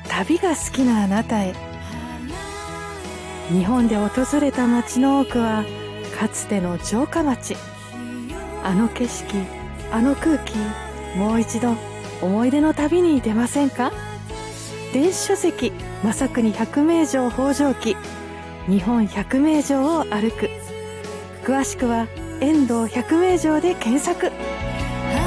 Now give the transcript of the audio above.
旅が好きなあなたへ。日本で訪れた街の多くはかつての城下町。あの景色、あの空気、もう一度思い出の旅に出ませんか？電子書籍正国百名城北条記、日本百名城を歩く。詳しくは遠藤百名城で検索。